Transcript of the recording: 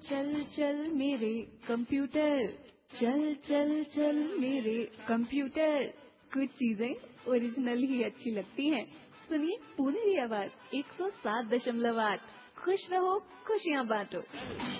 चल चल मेरे कंप्यूटर, चल चल चल मेरे कंप्यूटर। कुछ चीजें ओरिजिनल ही अच्छी लगती हैं। सुनिए पुनेरी आवाज 107.8। खुश रहो, खुशियाँ बांटो।